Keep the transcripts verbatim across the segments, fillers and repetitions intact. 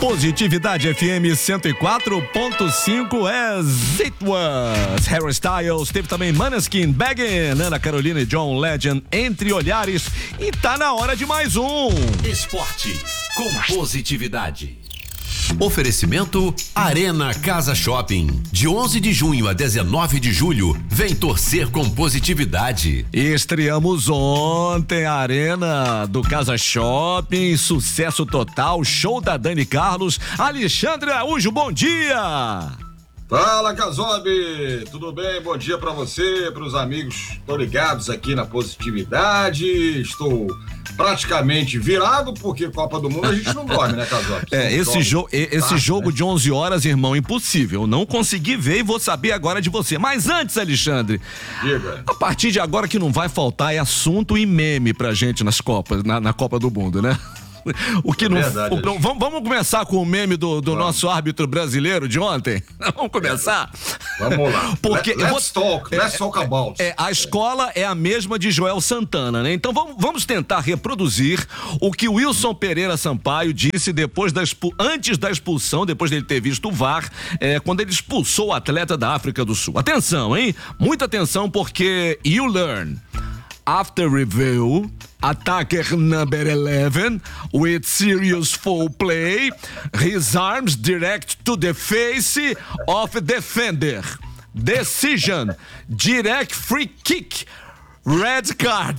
Positividade F M cento e quatro ponto cinco, as it was. Harry Styles, teve também Maneskin, Baggin, Ana Carolina e John Legend, Entre Olhares, e tá na hora de mais um Esporte com Positividade. Oferecimento Arena Casa Shopping. De onze de junho a dezenove de julho, vem torcer com Positividade. Estreamos ontem a Arena do Casa Shopping, sucesso total, show da Dani Carlos. Alexandre Araújo, bom dia! Fala, Casobe, tudo bem? Bom dia pra você, pros amigos, tô ligados aqui na Positividade. Estou praticamente virado, porque Copa do Mundo a gente não dorme, né, Casobe? É, esse, jo esse tá, jogo né? de onze horas, irmão, impossível. Não consegui ver e vou saber agora de você. Mas antes, Alexandre, diga. A partir de agora que não vai faltar é assunto e meme pra gente nas Copas, na, na Copa do Mundo, né? O que é não, verdade, o, vamos, vamos começar com o meme do, do vamos. nosso árbitro brasileiro de ontem? Vamos começar? Vamos lá. Porque Let, let's vou, talk, let's é, talk about. É, a escola é a mesma de Joel Santana, né? Então vamos, vamos tentar reproduzir o que o Wilson Pereira Sampaio disse depois da expu, antes da expulsão, depois dele ter visto o V A R, é, quando ele expulsou o atleta da África do Sul. Atenção, hein? Muita atenção, porque you learn. After review, attacker number eleven, with serious foul play, his arms direct to the face of defender. Decision, direct free kick, red card.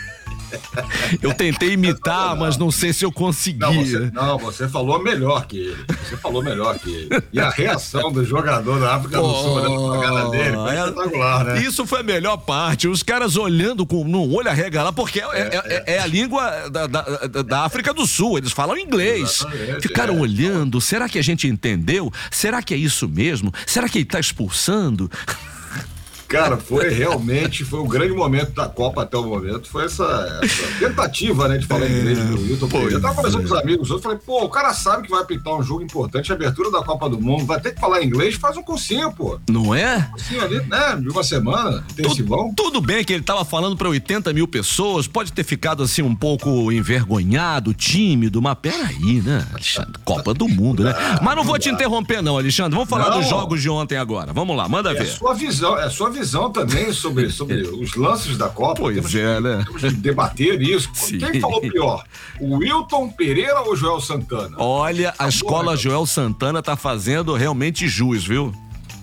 Eu tentei imitar, não, mas não sei se eu consegui. Não você, não, você falou melhor que ele. Você falou melhor que ele. E a reação do jogador da África do Sul, olhando pra cara dele, foi é, espetacular, né? Isso foi a melhor parte. Os caras olhando com no olho arregalado, porque é, é, é, é a língua da, da, da África do Sul. Eles falam inglês. Exatamente, ficaram é. olhando. Será que a gente entendeu? Será que é isso mesmo? Será que ele tá expulsando? Cara, foi realmente, foi um grande momento da Copa até o momento, foi essa, essa tentativa, né, de falar inglês do Wilton Pereira. Eu tava conversando com os amigos, eu falei, pô, o cara sabe que vai apitar um jogo importante, a abertura da Copa do Mundo, vai ter que falar inglês, faz um cursinho, pô. Não é? Um cursinho ali, né, de uma semana, intensivão. Tudo, tudo bem que ele tava falando pra oitenta mil pessoas, pode ter ficado assim um pouco envergonhado, tímido, mas peraí, né, Alexandre, Copa do Mundo, né? Ah, mas não vou te interromper não, Alexandre, vamos falar não. dos jogos de ontem agora, vamos lá, manda é ver. É sua visão, é sua visão também sobre, sobre os lances da Copa. Pois temos, é, né? Temos que debater isso. Sim. Quem falou pior? O Wilton Pereira ou o Joel Santana? Olha, a escola né, Joel Santana tá fazendo realmente jus, viu?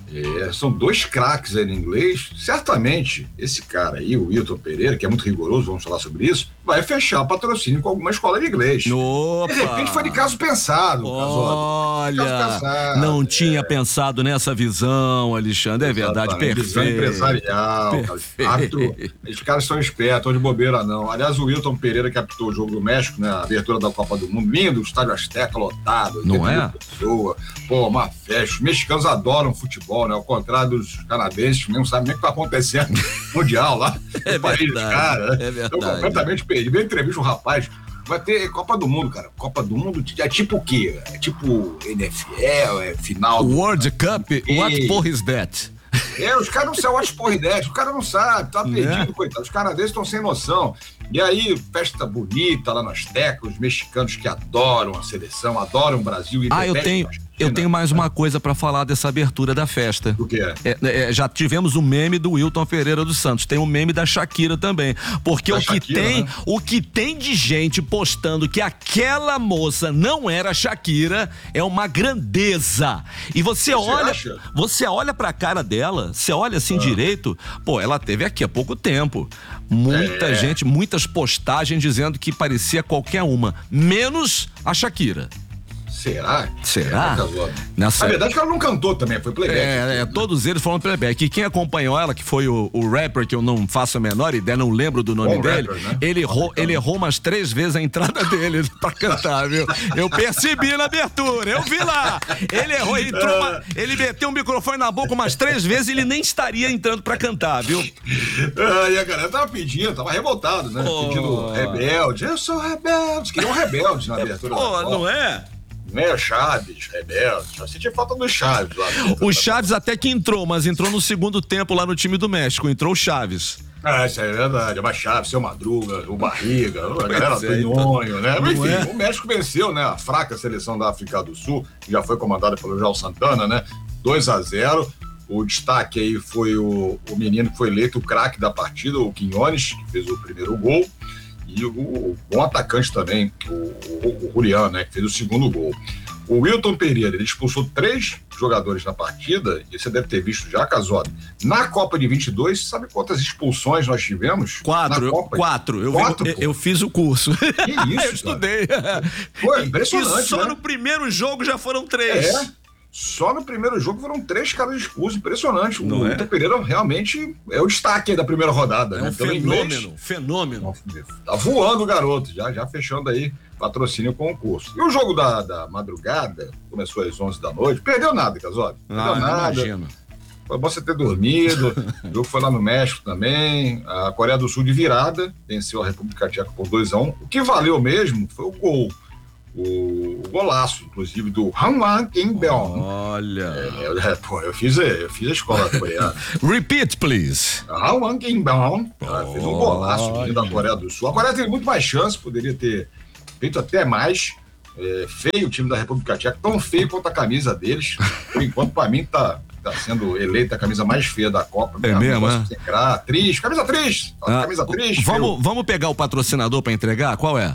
É, são dois craques aí no inglês. Certamente, esse cara aí, o Wilton Pereira, que é muito rigoroso, vamos falar sobre isso, vai fechar patrocínio com alguma escola de inglês. Opa. De repente foi de caso pensado. Olha, caso pensado, não é. tinha pensado nessa visão, Alexandre, é verdade, perfeito. Visão empresarial, perfeito. Árbitro, os caras são espertos, estão de bobeira não. Aliás, o Wilton Pereira que apitou o jogo do México, né, a abertura da Copa do Mundo, lindo, o estádio Azteca lotado. Não é? Pessoa, pô, uma festa. Os mexicanos adoram futebol, né? Ao contrário dos canadenses, não sabem nem o que tá acontecendo no Mundial lá. É verdade, cara, é verdade. Estão completamente perdidos. Veio entrevista um rapaz, vai ter Copa do Mundo, cara. Copa do Mundo é tipo o quê? É tipo N F L, é final... World Cup, e... what for is that? É, os caras não sabem what for is that, o cara não sabe, tá perdido, é? Coitado. Os canadenses estão sem noção. E aí, festa bonita lá no Azteca, os mexicanos que adoram a seleção, adoram o Brasil. E ah, eu tenho... Eu tenho mais uma coisa pra falar dessa abertura da festa. O quê? É, é, já tivemos o meme do Wilton Pereira dos Santos, tem o meme da Shakira também, porque da o que Shakira, tem, né? o que tem de gente postando que aquela moça não era Shakira é uma grandeza. E você, você olha, acha? você olha pra cara dela, você olha assim ah. direito, pô, ela teve aqui há pouco tempo. Muita é. gente, muitas postagens dizendo que parecia qualquer uma, menos a Shakira. Será? Será? Nessa... Na verdade que ela não cantou também, foi playback. É, é, todos eles foram playback. E quem acompanhou ela, que foi o, o rapper, que eu não faço a menor ideia, não lembro do nome Bom dele, rapper, né? ele, errou, ele errou umas três vezes a entrada dele pra cantar, viu? Eu percebi na abertura, eu vi lá. Ele errou, ele, entrou uma, ele meteu o microfone na boca umas três vezes e ele nem estaria entrando pra cantar, viu? Ah, e a galera tava pedindo, tava revoltado, né? Oh. Pedindo rebelde. Eu sou rebelde. Queriam rebelde na abertura. Pô, oh, não é? Né, Chaves, Rebelde, eu senti falta do Chaves lá. O Chaves até que entrou, mas entrou no segundo tempo lá no time do México, entrou o Chaves. Ah, isso é verdade. A Chave, seu Madruga, o Barriga, a galera do Nhonho, né? Mas, enfim, é? O México venceu, né? A fraca seleção da África do Sul, que já foi comandada pelo João Santana, né? dois a zero. O destaque aí foi o, o menino que foi eleito o craque da partida, o Quinones, que fez o primeiro gol. E o, o bom atacante também, o, o, o Julián, né? Que fez o segundo gol. O Wilton Pereira, ele expulsou três jogadores na partida, e você deve ter visto já, Casob. Na Copa de vinte e dois, sabe quantas expulsões nós tivemos? Quatro, eu, quatro. Eu, quatro eu, eu fiz o curso. Que isso, eu estudei. Pô, é impressionante, e só né? no primeiro jogo já foram três. É. Só no primeiro jogo foram três caras expulsos, impressionante. Não o é? Wilton Pereira realmente é o destaque aí da primeira rodada. É né? um Pelo fenômeno, inglês, fenômeno. Tá voando o garoto, já, já fechando aí patrocínio com o curso. E o jogo da, da madrugada, começou às onze da noite, perdeu nada, Casob. Perdeu Ah, nada. Imagino. Foi bom você ter dormido. O jogo foi lá no México também. A Coreia do Sul de virada venceu a República Tcheca por dois a um. O que valeu mesmo foi o gol. O, o golaço, inclusive, do Han Kim-beon. Olha. É, é, pô, eu fiz, eu fiz a escola coreana. Repeat, please. Han Kim-beon fez um golaço da Coreia do Sul. A Coreia tem muito mais chance, poderia ter feito até mais. É, feio o time da República Tcheca, tão feio quanto a camisa deles. Por enquanto, para mim, tá, tá sendo eleita a camisa mais feia da Copa. É mesmo, é? Triste, camisa triste. Ah, camisa triste. Vamos, vamos pegar o patrocinador para entregar? Qual é?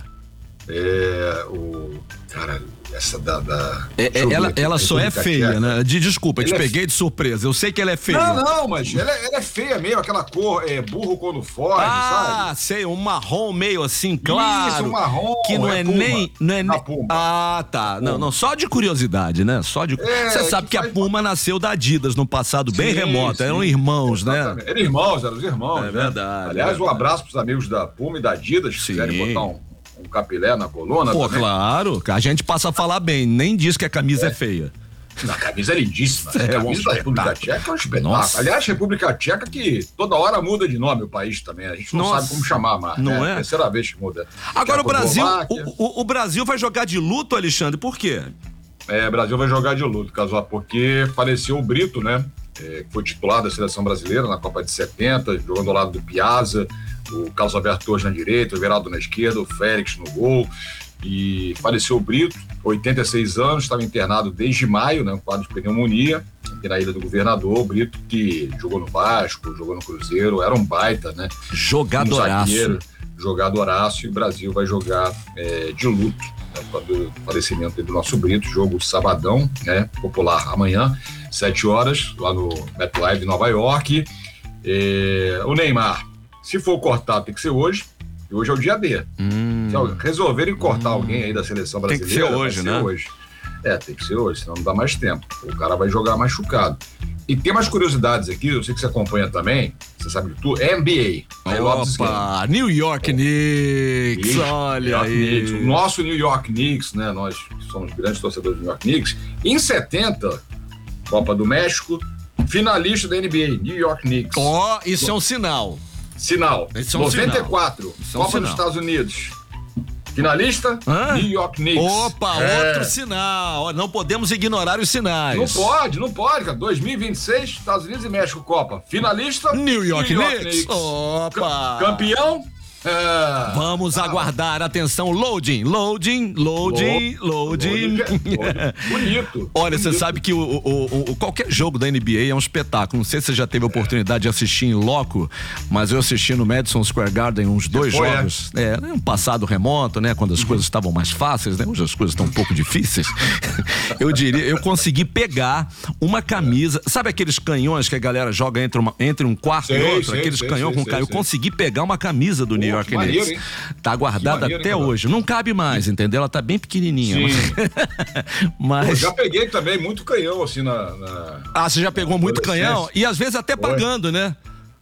É, o... Cara, essa da... da é, ela aqui, ela só é feia, Tcheca. né? De, desculpa, eu te Ele peguei é... de surpresa. Eu sei que ela é feia. Não, não, mas ela, ela é feia mesmo, aquela cor é, burro quando foge, ah, sabe? sei, um marrom meio assim, claro. Isso, um marrom. Que não é, é Puma, nem... Não é nem... Puma. Ah, tá. Não, não, só de curiosidade, né? Só de... É, Você sabe que, que a Puma nasceu da Adidas no passado bem sim, remoto. Sim. Eram irmãos, exatamente. né? Eram irmãos, eram os irmãos. É né? verdade. Aliás, é um abraço pros amigos da Puma e da Adidas, que quiserem botar um um capilé na coluna. Pô, também. Claro, a gente passa a falar bem, nem diz que a camisa é, é feia. A camisa é lindíssima. É, a camisa um da República Tcheca é um espetáculo. Nossa. Aliás, República Tcheca que toda hora muda de nome o país também. A gente não Nossa. sabe como chamar mais. Não né? é? Terceira vez que muda. Agora o Brasil, o, o, o Brasil vai jogar de luto, Alexandre, por quê? É, o Brasil vai jogar de luto, Casal, porque faleceu o Brito, né? É, que foi titular da seleção brasileira na Copa de setenta, jogando ao lado do Piazza, o Carlos Alberto Torres na direita, o Everaldo na esquerda, o Félix no gol. E faleceu o Brito, oitenta e seis anos, estava internado desde maio, né, um quadro de pneumonia, aqui na Ilha do Governador. O Brito, que jogou no Vasco, jogou no Cruzeiro, era um baita, né? Jogadoraço. Um jogadoraço, e o Brasil vai jogar é, de luto, né, do falecimento do nosso Brito. Jogo sabadão, né, popular, amanhã, sete horas, lá no MetLife, Nova York. É, o Neymar, se for cortado, tem que ser hoje. E hoje é o dia D. Hum, Se resolverem cortar hum, alguém aí da seleção brasileira, tem que ser hoje, ser né? Hoje. É, tem que ser hoje, senão não dá mais tempo. O cara vai jogar machucado. E tem umas curiosidades aqui, eu sei que você acompanha também, você sabe de tudo, N B A. Opa, New York Knicks, Knicks olha New York aí. Knicks, o nosso New York Knicks, né? Nós somos grandes torcedores do New York Knicks. Em setenta, Copa do México, finalista da N B A, New York Knicks. Ó, oh, isso é um sinal. Sinal. Isso é um noventa e quatro, sinal. Copa é um dos Estados Unidos. Finalista, Hã? New York Knicks. Opa, é. outro sinal. Não podemos ignorar os sinais. Não pode, não pode, cara. dois mil e vinte e seis, Estados Unidos e México, Copa. Finalista, New York, New York Knicks. Knicks. Opa. Campeão. É. Vamos ah. aguardar, atenção, loading, loading, loading, loading. Bonito. Olha, você bonito. sabe que o, o, o, qualquer jogo da N B A é um espetáculo. Não sei se você já teve a oportunidade de assistir em loco, mas eu assisti no Madison Square Garden uns dois foi, jogos. É, é um passado remoto, né? Quando as uhum. coisas estavam mais fáceis, né? Hoje as coisas estão um pouco difíceis. Eu diria, eu consegui pegar uma camisa. Sabe aqueles canhões que a galera joga entre, uma, entre um quarto sei, e outro? Sei, aqueles sei, canhões sei, com canhão. Eu consegui pegar uma camisa do New York maneiro, Knicks. Hein? Tá guardada maneiro, até hein, hoje. Não cabe mais, entendeu? Ela tá bem pequenininha. Sim. Mas... Pô, já peguei também muito canhão, assim, na... na... Ah, você já pegou muito canhão? E às vezes até Foi. pagando, né?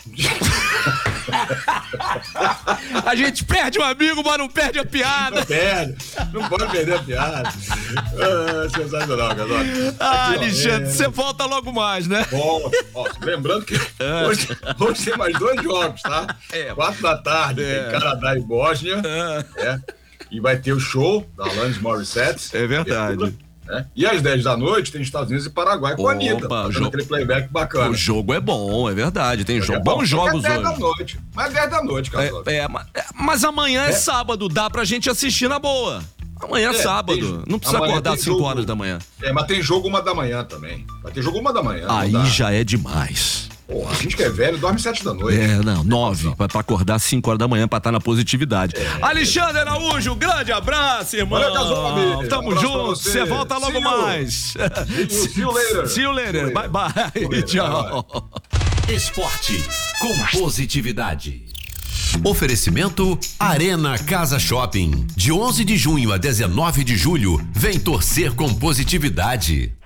A gente perde um amigo, mas não perde a piada. Não perde, não pode perder a piada. Ah, sensacional, Gasol. Ah, Aqui, Alexandre, você é... volta logo mais, né? Bom, ó, lembrando que é. hoje, hoje tem mais dois jogos, tá? É. Quatro da tarde, é. tem Canadá e Bósnia. É. É. E vai ter o show da Alanis Morissette. É verdade. Né? E às dez da noite tem Estados Unidos e Paraguai com Opa, a Anitta, fazendo jogo... aquele playback bacana. O jogo é bom, é verdade. Tem jogo, é bom. bons jogos é dez hoje. da noite. Mas dez da noite, Casal. É, é, mas, mas amanhã é. é sábado, dá pra gente assistir na boa. Amanhã é, é sábado, tem, não precisa acordar às cinco horas da manhã. É, mas tem jogo uma da manhã também. Vai ter jogo uma da manhã. Aí já é demais. Porra, a gente que é velho dorme sete da noite. É, não, nove, pra, pra acordar cinco horas da manhã pra estar na positividade. É, Alexandre Araújo, grande abraço, irmão. Valeu, Tamo um junto, você volta logo see mais. You. See you later. See you later, bye bye, later. Tchau. Esporte com positividade. Oferecimento Arena Casa Shopping. De onze de junho a dezenove de julho, vem torcer com positividade.